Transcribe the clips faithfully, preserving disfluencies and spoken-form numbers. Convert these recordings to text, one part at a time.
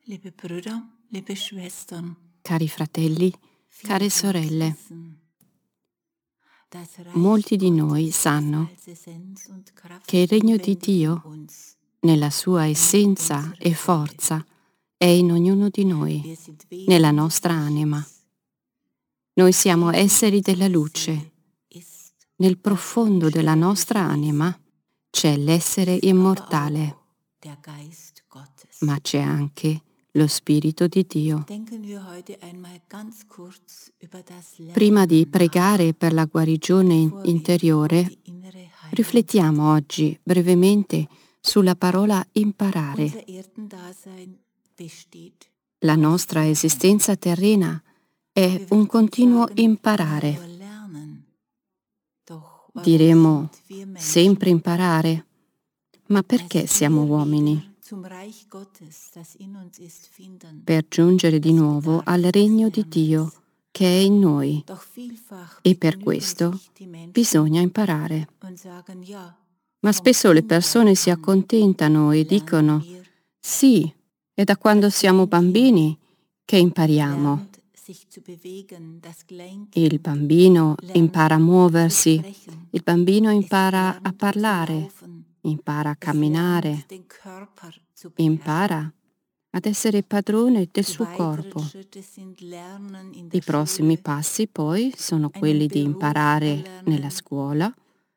Liebe Brüder, liebe Schwestern, Cari fratelli, care viele sorelle, wissen, das Reich molti di Gottes noi ist sanno als Essenz und Kraft che il regno di inwendig in Dio, uns, nella sua in essenza unserer e Seele. forza, è in ognuno di noi, Wir sind nella Wesen des nostra anima. Lichts. Noi siamo In esseri della unserer luce. Seele ist Nel das profondo della nostra unsterbliche anima Wesen, c'è l'essere ist aber immortale, auch der Geist Gottes. ma c'è anche lo Spirito di Dio. Denken wir heute einmal ganz kurz über das Prima di Lernen pregare per la guarigione in- bevor wir über interiore, die innere Heilung riflettiamo oggi brevemente sulla parola imparare. Unser Erdendasein besteht La aus nostra Lernen. esistenza terrena è Wir un würden continuo sagen, immer imparare. nur lernen. Doch warum Diremo sind wir Menschen, sempre imparare. Ma perché dass siamo wir uomini? wieder zum Reich Gottes, das in uns ist, finden? Per giungere di Es nuovo bedarf al des regno di Lernens. Dio che è in noi, Doch vielfach e per begnügen questo sich die Menschen bisogna imparare. und sagen, ja, Ma von spesso le Kindheit persone si an accontentano e lernen dicono: wir. sì, è da quando Das siamo Kleinkind bambini che impariamo. lernt, sich zu bewegen. Das Kleinkind Il bambino lernt impara a muoversi, zu sprechen. il bambino Es impara a lernt zu parlare, laufen. impara a Es camminare, lernt, den Körper zu beherrschen. impara ad essere padrone del Die suo weiteren corpo. Schritte sind Lernen in I der prossimi Schule, passi poi sono einen quelli di Beruf imparare nella erlernen, scuola,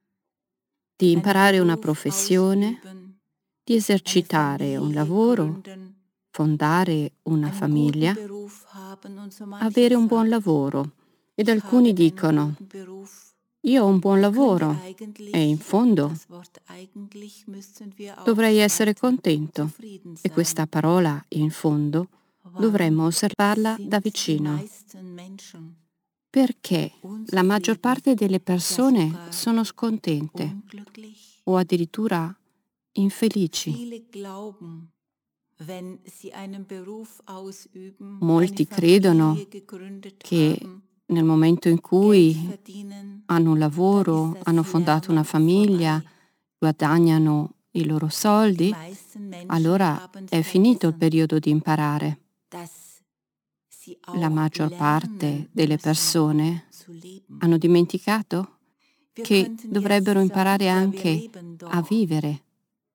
di einen imparare una Beruf professione, ausüben, di eine esercitare un Familie lavoro, gründen, fondare una einen famiglia, guten Beruf haben und so mancher avere un buon sagt, lavoro. Ed ich alcuni habe einen dicono: guten Beruf. io ho un buon Ich könnte lavoro eigentlich, e in fondo das Wort eigentlich müssten wir dovrei essere ausschalten, contento. zufrieden E sein. questa parola, in fondo, dovremmo Warum osservarla da sind die vicino. meisten Menschen, Perché la maggior parte delle persone sogar sono scontente unglücklich? o addirittura infelici. Viele glauben, wenn sie einen Beruf ausüben, Molti eine Familie credono gegründet che haben, nel momento in Geld cui verdienen, hanno un dann lavoro, ist das hanno fondato una Lernen famiglia, vorbei. guadagnano i loro Die soldi, meisten Menschen allora haben è finito il vergessen, periodo di imparare. dass sie La auch maggior parte lernen delle müssen persone zu leben. hanno dimenticato Wir che könnten dovrebbero jetzt imparare sagen, ja, wir anche leben a doch. vivere.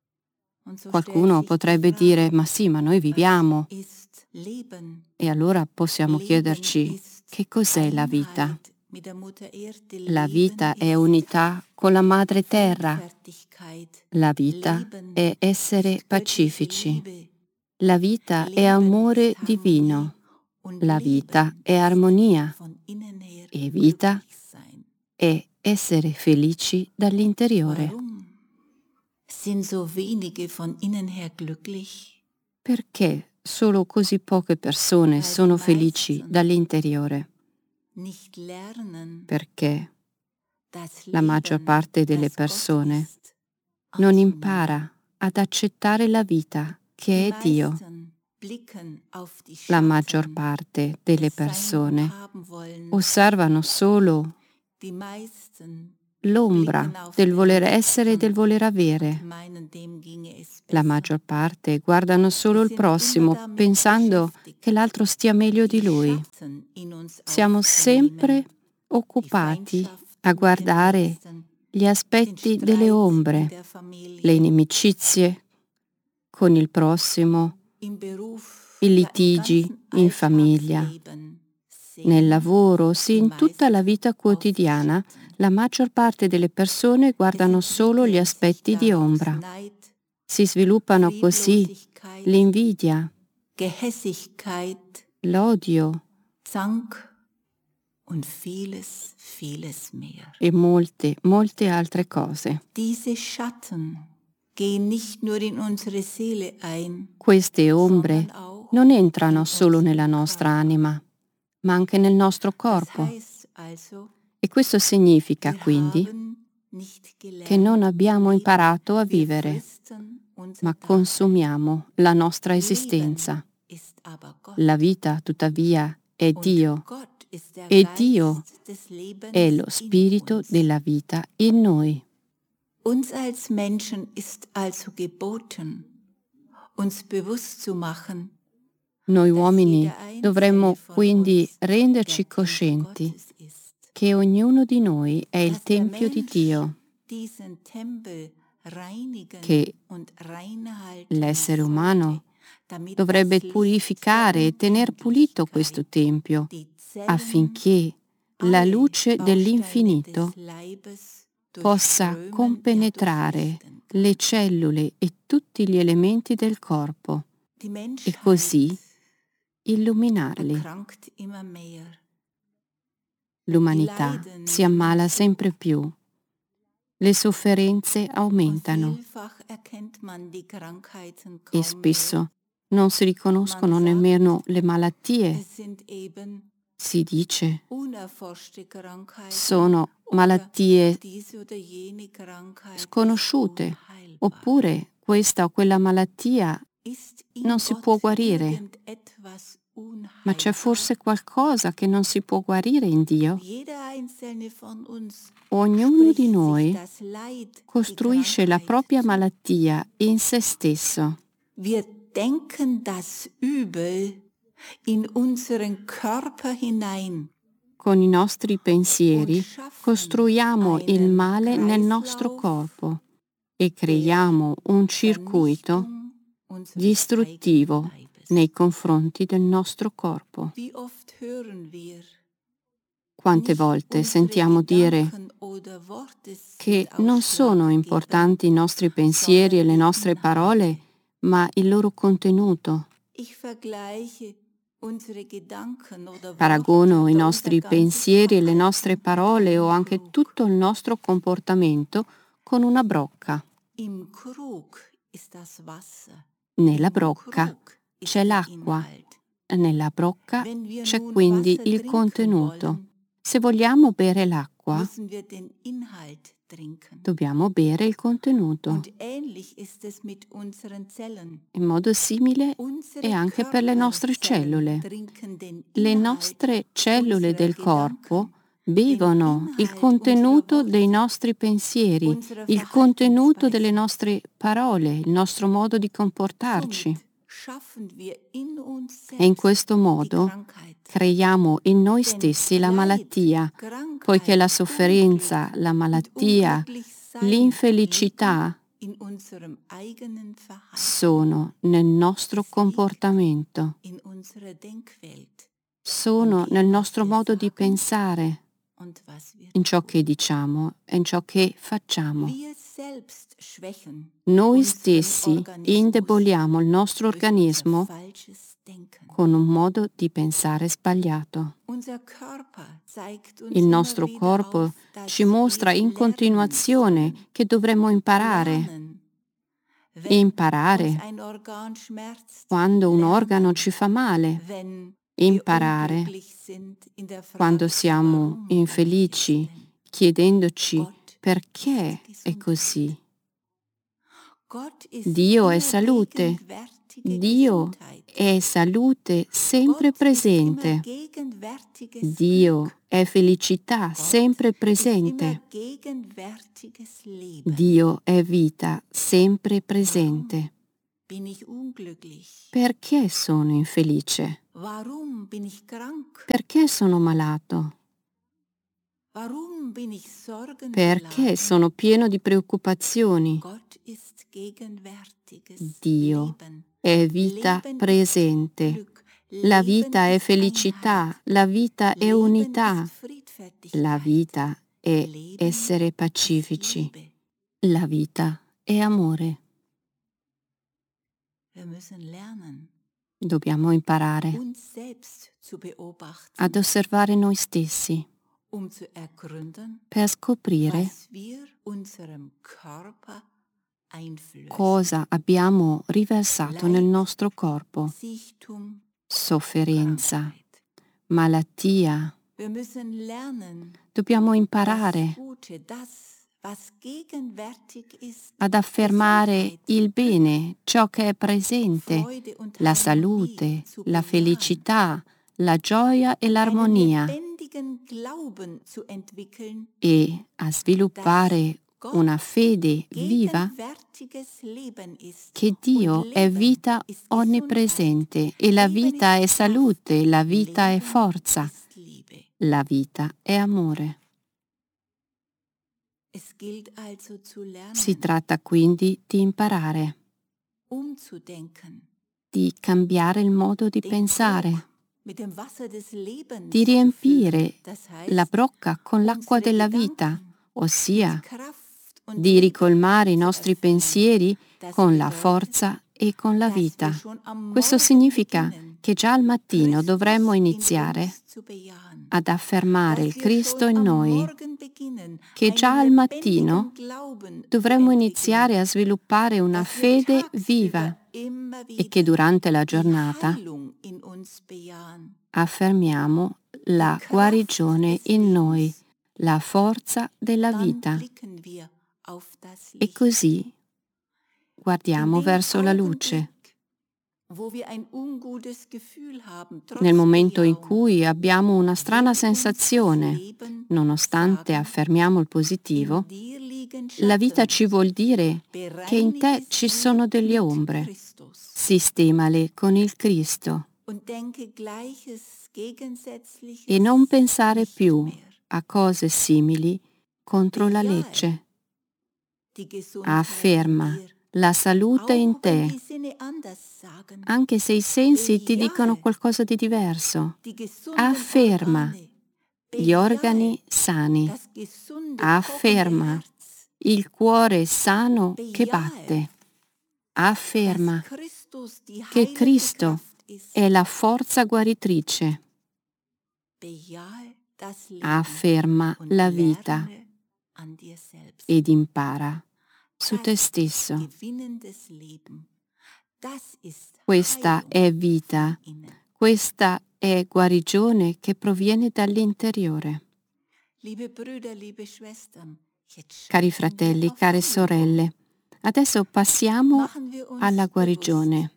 Und so stellt Qualcuno sich die potrebbe Frage, dire: ma sì, ma noi was viviamo. ist Leben? E allora possiamo Leben chiederci: ist che cos'è la vita? Einheit mit der Mutter Erde. La Leben vita è ist unità con la madre terra. Friedfertigkeit. La vita Leben è essere ist göttliche pacifici. Liebe. La vita è Leben amore ist Harmonie divino. und La Leben vita è ist armonia. von innen her E vita glücklich sein. è essere felici dall'interiore. Warum sind so wenige von innen her glücklich? Perché solo così poche persone Weil die sono felici meisten dall'interiore? nicht lernen, Perché das la maggior Leben, parte delle das Gott persone ist, non anzunehmen. impara ad accettare la vita Die che è Dio. meisten blicken auf die La maggior Schatten, parte delle es sein und persone haben wollen. osservano solo Die meisten l'ombra blicken auf del den voler essere e del Nächsten voler und avere. meinen, dem ginge es La besser. maggior parte guardano solo Wir il sind immer prossimo, damit pensando beschäftigt, che l'altro stia meglio di die lui. Schatten in uns Siamo aufzunehmen. sempre Die occupati Feindschaft a mit dem guardare Nächsten, gli den aspetti delle Streit in ombre, der Familie, le inimicizie con il prossimo, im Beruf, i ja im litigi ganzen in famiglia, Alltagsleben nel sehen lavoro, sì, die in tutta la meisten vita auf die quotidiana. Schatten. La maggior parte delle persone guardano Es solo gli entwickeln sich aspetti di daraus ombra. Neid, Si sviluppano così Friedlosigkeit, l'invidia, Gehässigkeit, l'odio Zank und vieles, vieles mehr. e molte, molte altre cose. Diese Schatten gehen nicht nur in unsere Seele ein, Queste ombre sondern auch non entrano in solo nella unseren nostra Körper. anima, ma anche nel nostro Das corpo. heißt also, E questo significa wir quindi haben nicht che non gelernt zu abbiamo leben. imparato a Wir vivere, fristen unser ma Dasein. consumiamo la nostra Leben esistenza. ist aber Gott. La vita, tuttavia, è Und Dio, Gott ist der e Geist Dio des Lebens è lo in spirito uns. della vita in noi. Uns als Menschen ist also geboten, uns bewusst zu machen, Noi uomini dovremmo quindi renderci coscienti che ognuno di noi è il Tempio di Dio, che l'essere umano dovrebbe purificare e tener pulito questo Tempio affinché la luce dell'infinito possa compenetrare le cellule e tutti gli elementi del corpo e così illuminarli. L'umanità si ammala sempre più, le sofferenze aumentano e spesso non si riconoscono nemmeno le malattie. Si dice sono malattie sconosciute, oppure questa o quella malattia non si può guarire. Ma c'è forse qualcosa che non si può guarire in Dio? Ognuno di noi costruisce la propria malattia in se stesso. Wir denken das Übel in unseren Körper hinein. Con i nostri pensieri costruiamo il male nel nostro corpo e creiamo un circuito distruttivo nei confronti del nostro corpo. Quante volte sentiamo dire che non sono importanti i nostri pensieri e le nostre parole, ma il loro contenuto. Paragono i nostri pensieri e le nostre parole o anche tutto il nostro comportamento con una brocca. Nella brocca c'è l'acqua, nella brocca c'è quindi il contenuto. Se vogliamo bere l'acqua, dobbiamo bere il contenuto. In modo simile è anche per le nostre cellule. Le nostre cellule del corpo bevono il contenuto dei nostri pensieri, il contenuto delle nostre parole, il nostro modo di comportarci. E in questo modo creiamo in noi stessi la malattia, poiché la sofferenza, la malattia, l'infelicità sono nel nostro comportamento, sono nel nostro modo di pensare, in ciò che diciamo e in ciò che facciamo. Noi stessi indeboliamo il nostro organismo con un modo di pensare sbagliato. Il nostro corpo ci mostra in continuazione che dovremmo imparare. Imparare quando un organo ci fa male. Imparare quando siamo infelici, chiedendoci perché è così. Dio è salute. Dio è salute sempre presente. Dio è felicità sempre presente. Dio è vita sempre presente. Perché sono infelice? Perché sono malato? Perché sono pieno di preoccupazioni? Dio è vita presente. La vita è felicità, la vita è unità, la vita è essere pacifici, la vita è amore. Dobbiamo imparare ad osservare noi stessi per scoprire cosa abbiamo riversato nel nostro corpo. Sofferenza, malattia. Dobbiamo imparare ad affermare il bene, ciò che è presente, la salute, la felicità, la gioia e l'armonia, e a sviluppare una fede viva, che Dio è vita onnipresente e la vita è salute, la vita è forza, la vita è amore. Si tratta quindi di imparare, di cambiare il modo di pensare, di riempire la brocca con l'acqua della vita, ossia di ricolmare i nostri pensieri con la forza e con la vita. Questo significa che già al mattino dovremmo iniziare ad affermare il Cristo in noi, che già al mattino dovremmo iniziare a sviluppare una fede viva e che durante la giornata affermiamo la guarigione in noi, la forza della vita. E così guardiamo verso la luce. Nel momento in cui abbiamo una strana sensazione, nonostante affermiamo il positivo, la vita ci vuol dire che in te ci sono delle ombre. Sistemale con il Cristo e non pensare più a cose simili contro la legge. Afferma la salute in te, anche se i sensi ti dicono qualcosa di diverso. Afferma gli organi sani. Afferma il cuore sano che batte. Afferma che Cristo è la forza guaritrice. Afferma la vita ed impara su te stesso. Questa è vita, questa è guarigione che proviene dall'interiore. Cari fratelli, care sorelle, adesso passiamo alla guarigione.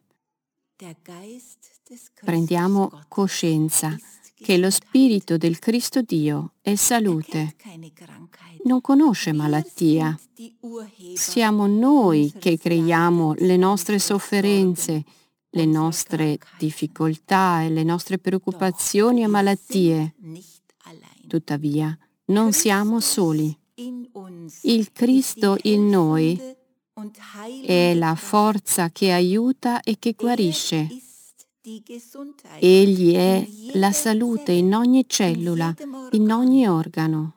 Prendiamo coscienza che lo Spirito del Cristo Dio è salute. Non conosce malattia. Siamo noi che creiamo le nostre sofferenze, le nostre difficoltà e le nostre preoccupazioni e malattie. Tuttavia, non siamo soli. Il Cristo in noi è la forza che aiuta e che guarisce. Egli è la salute in ogni cellula, in ogni organo.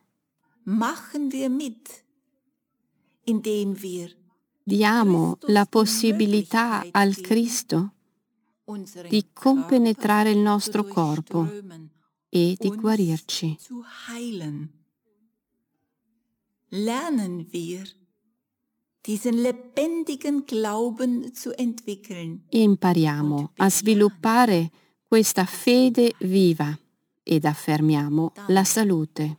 Diamo la possibilità al Cristo di compenetrare il nostro corpo e di guarirci. Lernen wir, diesen lebendigen Glauben zu entwickeln. Impariamo a sviluppare questa fede viva ed affermiamo la salute.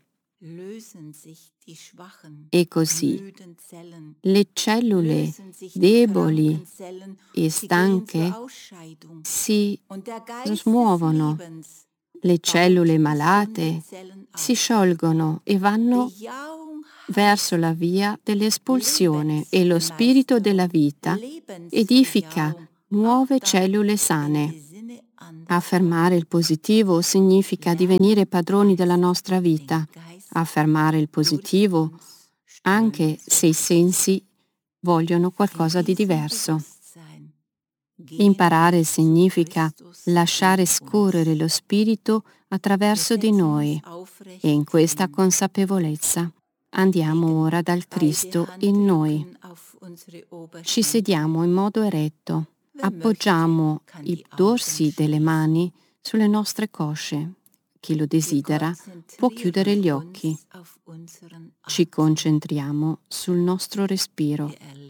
E così le cellule deboli e stanche si smuovono, le cellule malate si sciolgono e vanno verso la via dell'espulsione e lo spirito della vita edifica nuove cellule sane. Affermare il positivo significa divenire padroni della nostra vita. Affermare il positivo anche se i sensi vogliono qualcosa di diverso. Imparare significa lasciare scorrere lo spirito attraverso di noi e in questa consapevolezza andiamo ora dal Cristo in noi. Ci sediamo in modo eretto, appoggiamo i dorsi delle mani sulle nostre cosce. Chi lo desidera può chiudere gli occhi. Ci concentriamo sul nostro respiro.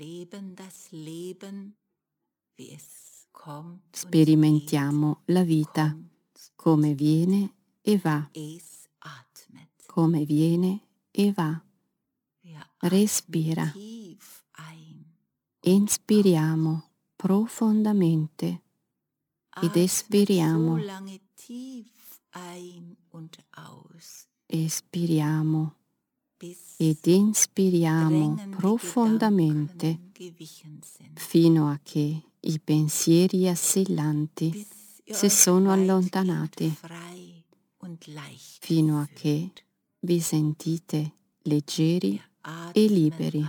Sperimentiamo la vita come viene e va. Come viene e va. Respira. Inspiriamo profondamente ed espiriamo. Espiriamo ed inspiriamo profondamente fino a che i pensieri assillanti si sono allontanati, fino a che vi sentite leggeri e liberi.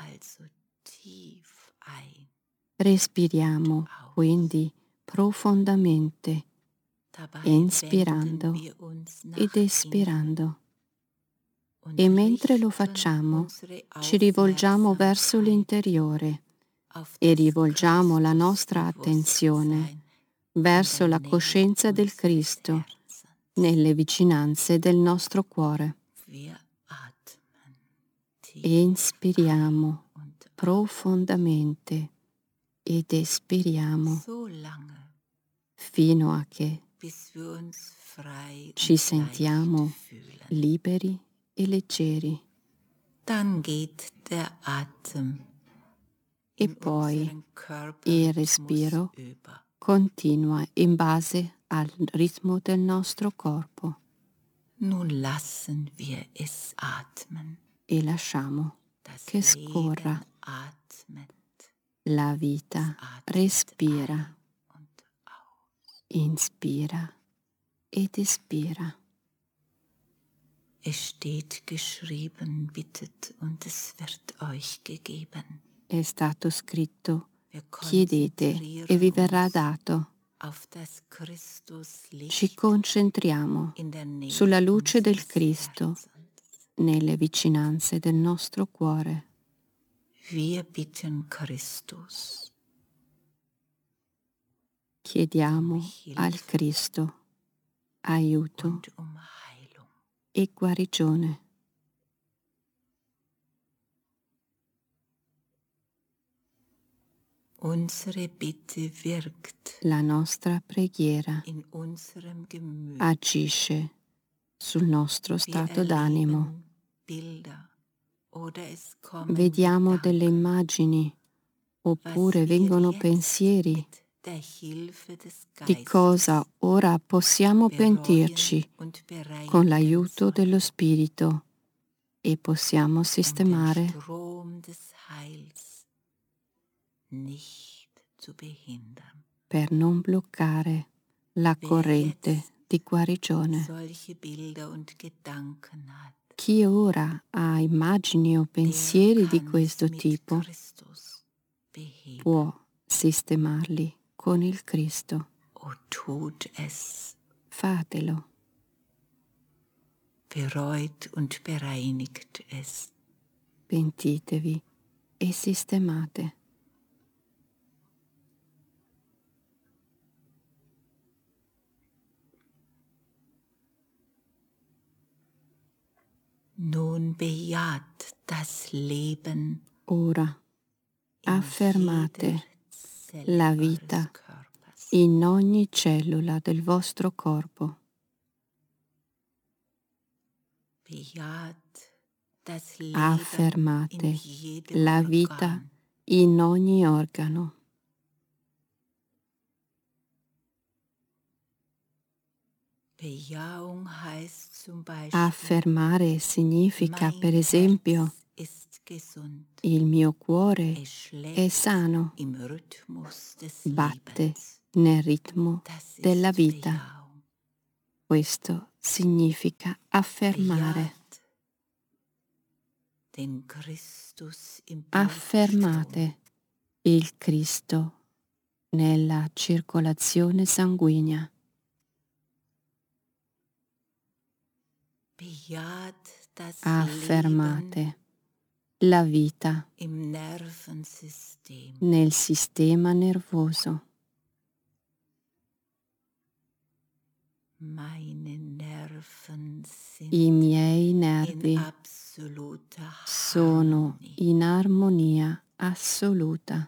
Respiriamo quindi profondamente, inspirando ed espirando. E mentre lo facciamo, ci rivolgiamo verso l'interiore e rivolgiamo la nostra attenzione verso la coscienza del Cristo nelle vicinanze del nostro cuore. Inspiriamo profondamente ed espiriamo fino a che ci sentiamo liberi e leggeri. E poi il respiro continua in base al ritmo del nostro corpo. E lasciamo che scorra. La vita respira, inspira ed espira. Es steht geschrieben, bittet und es wird euch gegeben. È stato scritto, chiedete e vi verrà dato. Ci concentriamo sulla luce del Cristo nelle vicinanze del nostro cuore. Wir bitten Christus. Chiediamo al Cristo aiuto e guarigione. Unsere Bitte wirkt. La nostra preghiera in unserem Gemüt. Agisce sul nostro stato d'animo. Vediamo delle immagini oppure vengono pensieri di cosa ora possiamo pentirci con l'aiuto dello Spirito e possiamo sistemare per non bloccare la corrente di guarigione. Chi ora ha immagini o pensieri di questo tipo può sistemarli con il Cristo. Fatelo. Bereut und bereinigt es. Pentitevi e sistemate. Nun bejaht das Leben. Ora affermate la vita in ogni cellula del vostro corpo. Affermate la vita in ogni organo. Affermare significa, per esempio, il mio cuore è sano, batte nel ritmo della vita. Questo significa affermare. Affermate il Cristo nella circolazione sanguigna. Affermate la vita nel sistema nervoso. I miei nervi sono in armonia assoluta.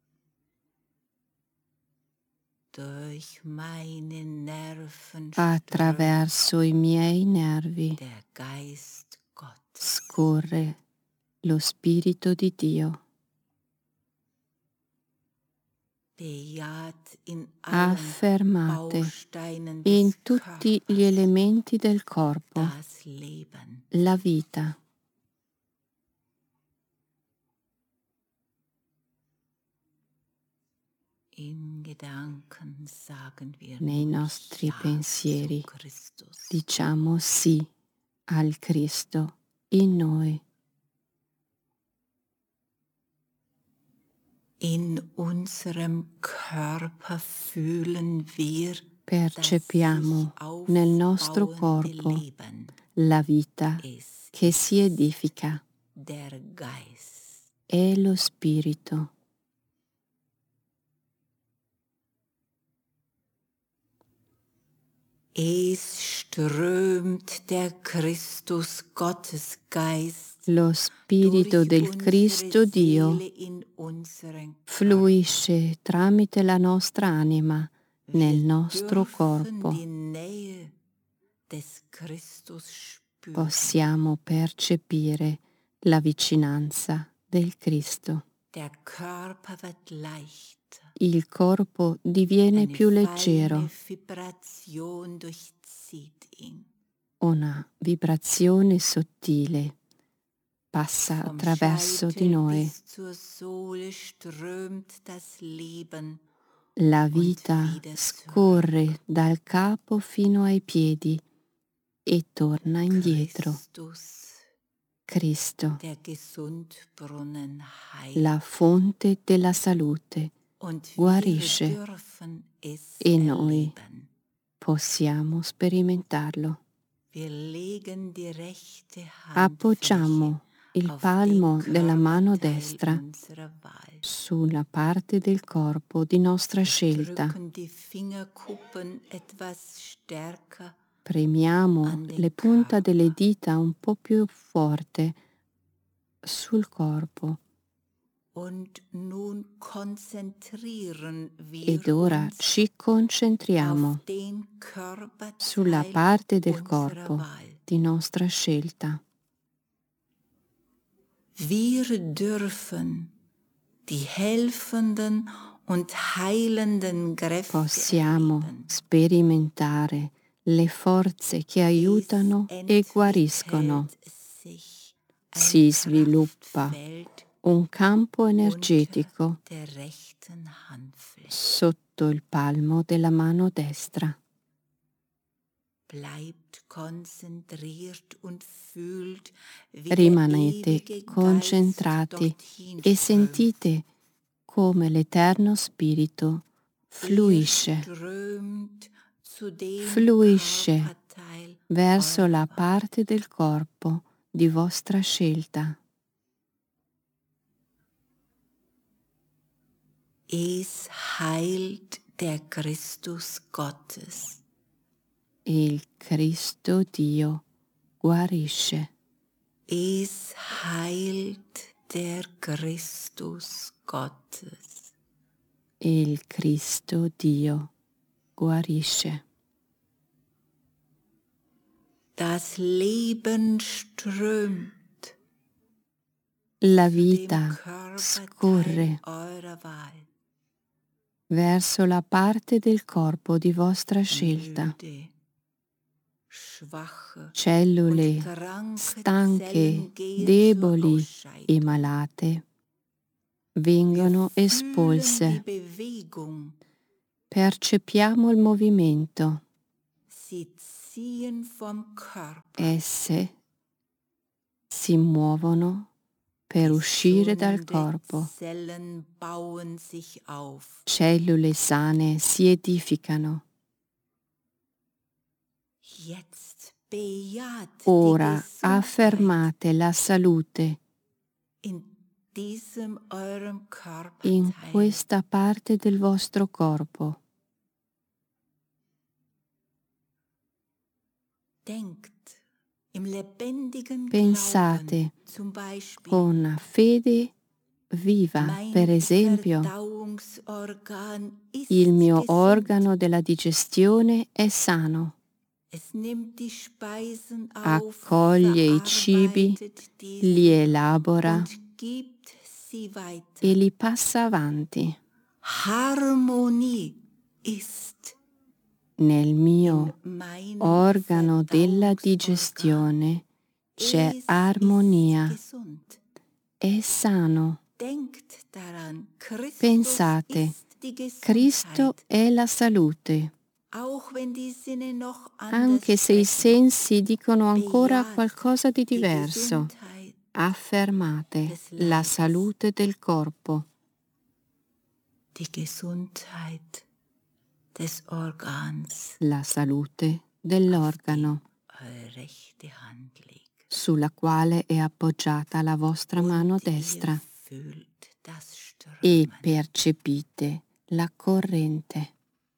Attraverso i miei nervi scorre lo Spirito di Dio. Affermate in tutti gli elementi del corpo la vita. Nei nostri pensieri diciamo sì al Cristo in noi. In unserem Körper fühlen wir Percepiamo nel nostro corpo la vita che si edifica. È lo Spirito. Es strömt der Christus Gottesgeist. Lo Spirito del Cristo Dio fluisce tramite la nostra anima nel nostro corpo. Possiamo percepire la vicinanza del Cristo. Il corpo diviene più leggero. Una vibrazione sottile passa attraverso di noi. La vita scorre dal capo fino ai piedi e torna indietro. Cristo, la fonte della salute, guarisce e noi possiamo sperimentarlo. Appoggiamo il palmo della mano destra sulla parte del corpo di nostra scelta. Premiamo le punte delle dita un po' più forte sul corpo. Ed ora ci concentriamo sulla parte del corpo di nostra scelta. Wir dürfen die helfenden und heilenden Kräfte Possiamo sperimentare le forze che aiutano e guariscono. Si sviluppa un campo energetico sotto il palmo della mano destra. Rimanete concentrati e sentite come l'Eterno Spirito fluisce, fluisce verso la parte del corpo di vostra scelta. Es heilt der Christus Gottes. Il Cristo Dio guarisce. Es heilt der Christus Gottes. Il Cristo Dio guarisce. Das Leben strömt. La vita scorre verso la parte del corpo di vostra scelta. Cellule stanche, deboli e malate vengono espulse. Percepiamo il movimento. Esse si muovono per uscire dal corpo. Cellule sane si edificano. Ora affermate la salute in questa parte del vostro corpo. Pensate con fede viva, per esempio, il mio organo della digestione è sano. Accoglie i cibi, li elabora e li passa avanti. Nel mio organo della digestione c'è armonia. È sano. Pensate Cristo è la salute. Anche se i sensi dicono ancora qualcosa di diverso, affermate la salute del corpo. La salute dell'organo sulla quale è appoggiata la vostra mano destra e percepite la corrente.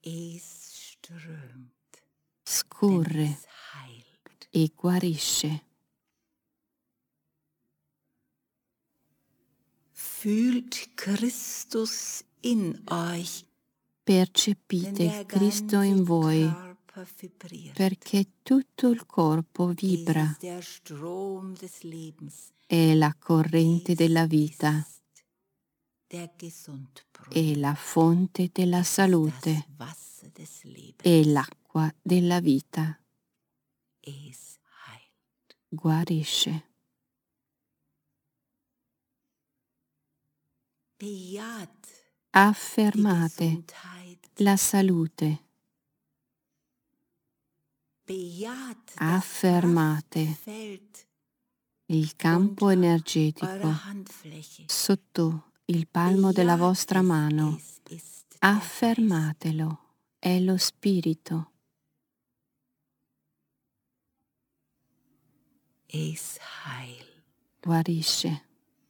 Scorre e guarisce. Fühlt Christus in euch. Percepite il Cristo in voi, perché tutto il corpo vibra. È la corrente della vita, è la fonte della salute, è l'acqua della vita. Guarisce. Affermate la salute. Affermate il campo energetico sotto il palmo della vostra mano. Affermatelo, è lo spirito. Guarisce.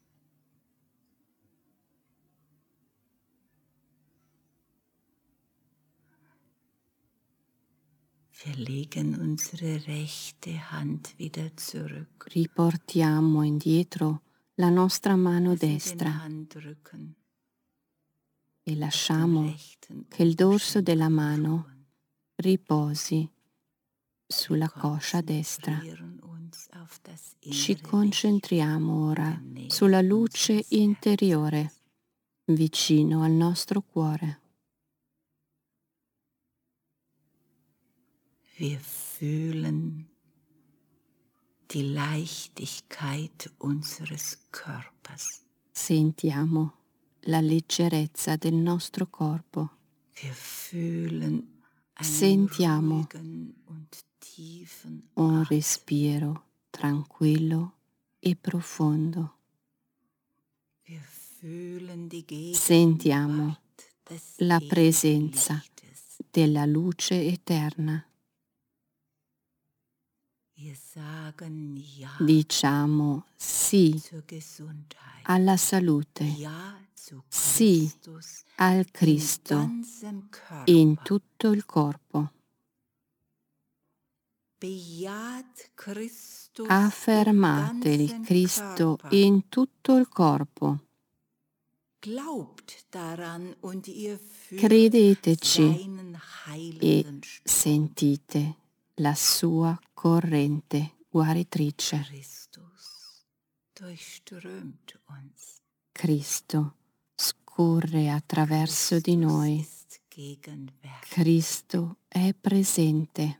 Wir legen unsere rechte Hand wieder zurück. Riportiamo indietro la nostra mano destra e lasciamo che il dorso della mano riposi sulla coscia destra. Ci concentriamo ora sulla luce interiore, vicino al nostro cuore. Wir fühlen die Leichtigkeit unseres Körpers. Sentiamo la leggerezza del nostro corpo. Wir fühlen Sentiamo un respiro tranquillo e profondo. Sentiamo la presenza della luce eterna. Diciamo sì alla salute, sì al Cristo in tutto il corpo. Affermate il Cristo in tutto il corpo. Credeteci e sentite la sua corrente guaritrice. Cristo scorre attraverso di noi. Cristo è presente.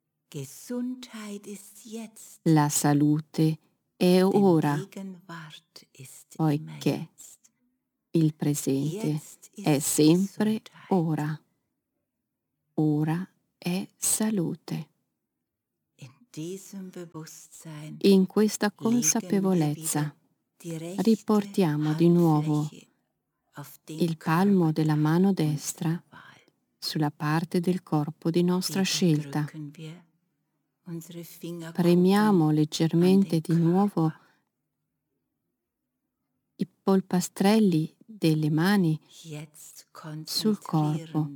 La salute è ora, poiché il presente è sempre ora. Ora è salute. In questa consapevolezza riportiamo di nuovo il palmo della mano destra sulla parte del corpo di nostra scelta. Premiamo leggermente di nuovo i polpastrelli delle mani sul corpo.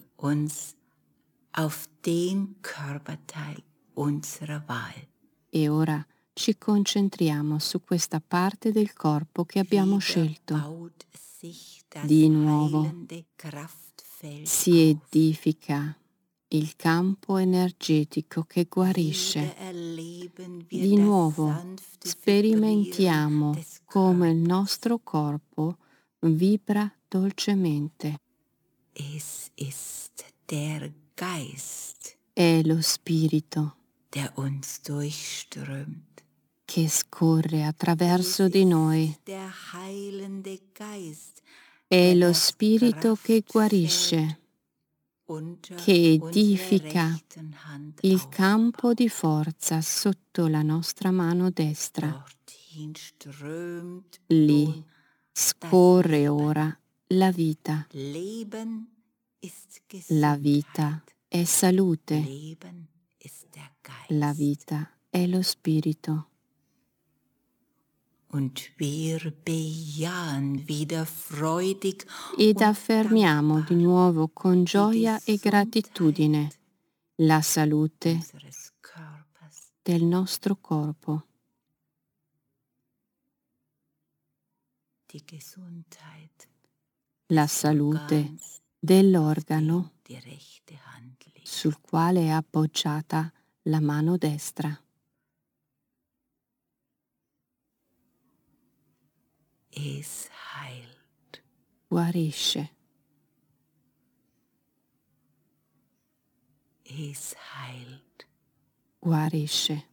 E ora ci concentriamo su questa parte del corpo che abbiamo scelto. Di nuovo si edifica il campo energetico che guarisce. Di nuovo sperimentiamo come il nostro corpo vibra dolcemente. È lo spirito che scorre attraverso di noi. È lo Spirito che guarisce, che edifica il campo di forza sotto la nostra mano destra. Lì scorre ora la vita. La vita è salute. La vita è lo Spirito. Ed affermiamo di nuovo con gioia e gratitudine la salute del nostro corpo, la salute dell'organo sul quale è appoggiata la mano destra. Es heilt. Guarisce. Es heilt. Guarisce.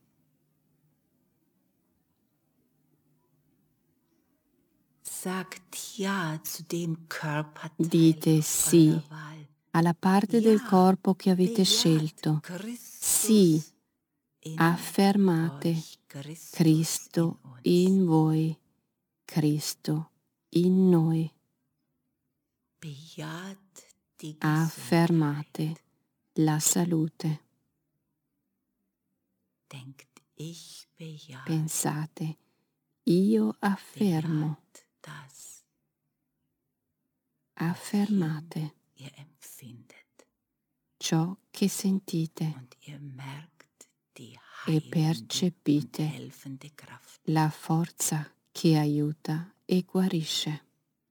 Sagt ja zu dem Körperteil Dite sì alla parte del corpo che avete scelto. Sì, affermate Cristo in voi, Cristo in noi. Affermate la salute. Pensate, io affermo. Affermate ciò che sentite e percepite la forza che aiuta e guarisce.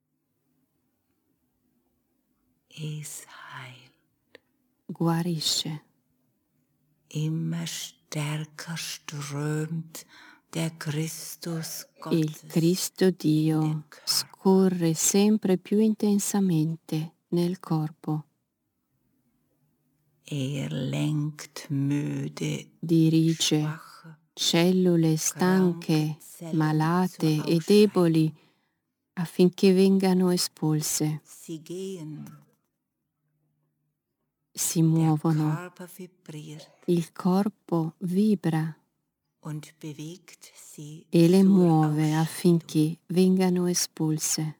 Es heilt. Guarisce. Immer stärker strömt der Christus Gottes. Il Cristo Dio scorre sempre più intensamente nel corpo. Er lenkt müde, Dirige schwache, cellule stanche, malate e deboli affinché vengano espulse. Sie gehen. Si muovono. Il corpo vibra und bewegt sie e le zur muove Ausscheidung. affinché vengano espulse.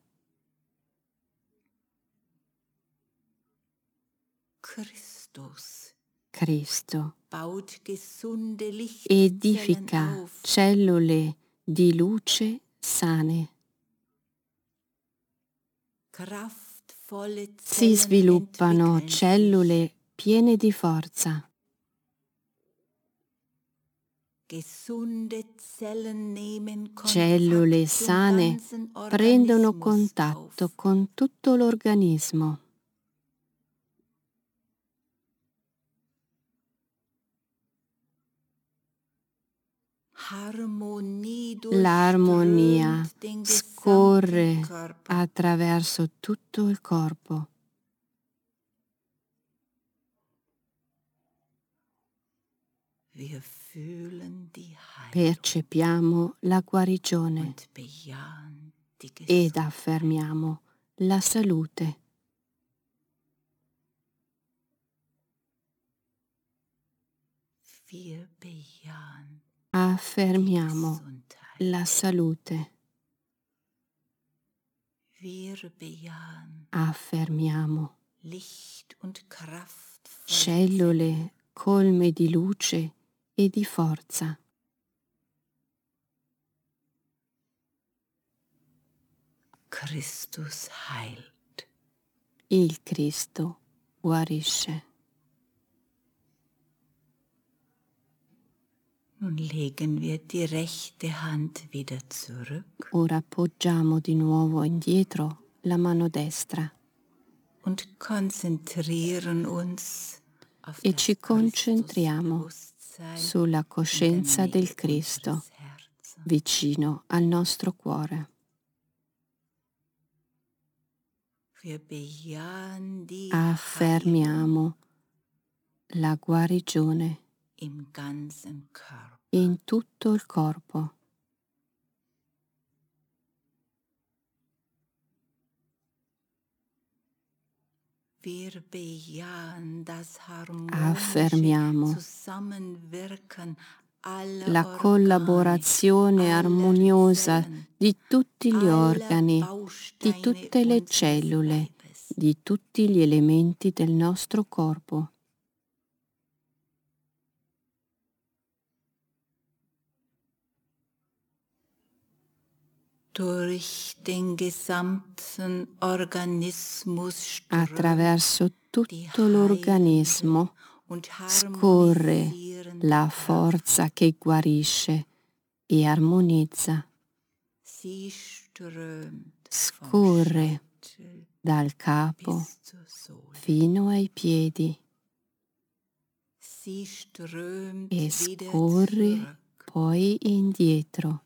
Christus Cristo baut gesunde edifica Lichtzellen auf. cellule di luce sane. Kraftvolle Si Zellen sviluppano entwickeln cellule sich. piene di forza. Gesunde Zellen nehmen Cellule Kontakt zum sane ganzen prendono Organismus contatto auf. con tutto l'organismo. L'armonia durchströmt den gesamten scorre Körper. attraverso tutto il corpo. Wir fühlen die Heilung Percepiamo la guarigione und bejahen die ed Gesundheit. affermiamo la salute. Wir bejahen Affermiamo die Gesundheit. la salute. Wir bejahen Affermiamo Licht und kraftvolle cellule colme di luce e di forza. Christus heilt. Il Cristo guarisce. Nun legen wir die rechte Hand wieder zurück Ora appoggiamo di nuovo indietro la mano destra und konzentrieren uns auf e das ci concentriamo Christusbewusstsein sulla coscienza in der Nähe del Cristo unseres Herzens. vicino al nostro cuore. Wir bejahen die Affermiamo la guarigione im ganzen Körper. in tutto il corpo. Affermiamo la collaborazione armoniosa di tutti gli organi, di tutte le cellule, di tutti gli elementi del nostro corpo. Attraverso tutto l'organismo scorre la forza che guarisce e armonizza. Scorre dal capo fino ai piedi e scorre poi indietro.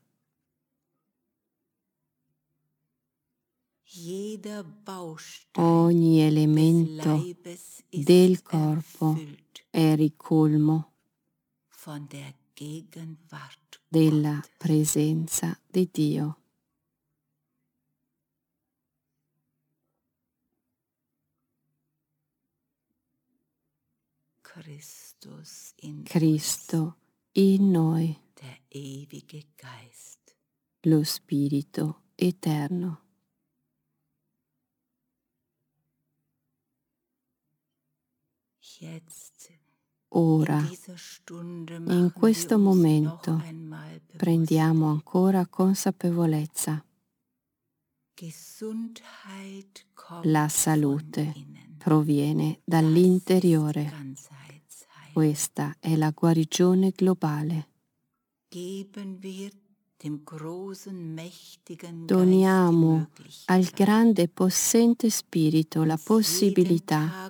Ogni elemento del corpo è ricolmo della presenza di Dio. Cristo in noi, lo Spirito eterno. Ora, in questo momento, prendiamo ancora consapevolezza. La salute proviene dall'interiore. Questa è la guarigione globale. Doniamo al grande e possente Spirito la possibilità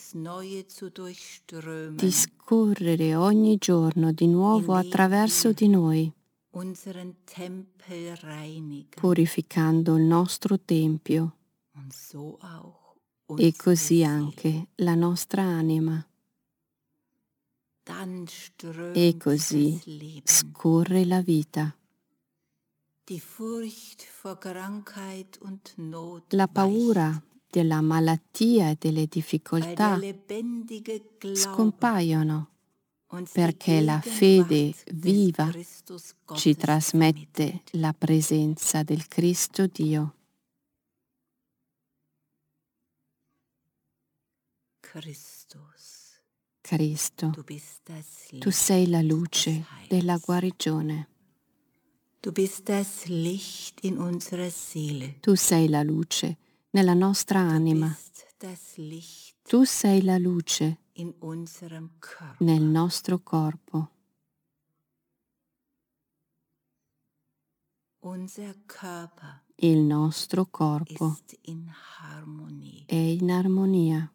di scorrere ogni giorno di nuovo attraverso di noi, purificando il nostro Tempio e così anche la nostra anima. E così scorre la vita. La paura della malattia e delle difficoltà scompaiono perché la fede viva ci trasmette la presenza del Cristo Dio. Cristo, tu sei la luce della guarigione. Tu sei la luce nella nostra anima. Tu sei la luce nel nostro corpo. Il nostro corpo è in armonia.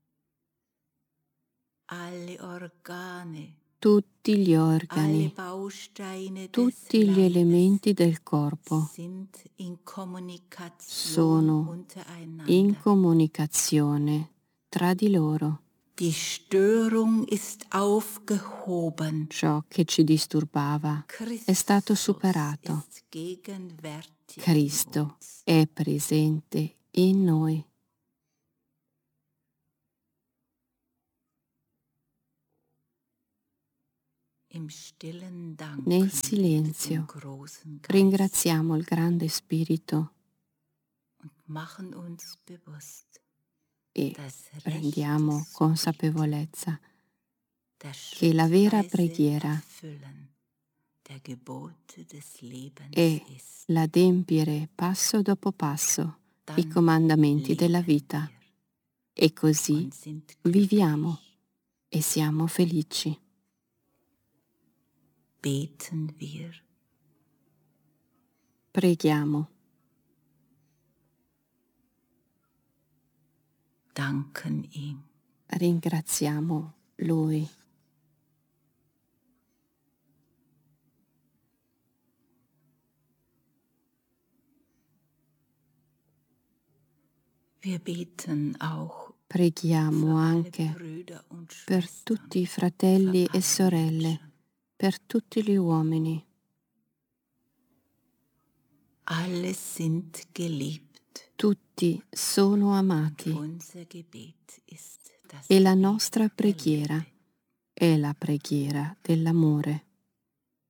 Tutti gli organi, tutti gli elementi del corpo sono in comunicazione tra di loro. Ciò che ci disturbava è stato superato. Cristo è presente in noi. Nel silenzio ringraziamo il grande Spirito e prendiamo consapevolezza che la vera preghiera è l'adempiere passo dopo passo i comandamenti della vita e così viviamo e siamo felici. Preghiamo. Ringraziamo Lui. Preghiamo anche per tutti i fratelli e sorelle, per tutti gli uomini. Tutti sono amati e la nostra preghiera è la preghiera dell'amore.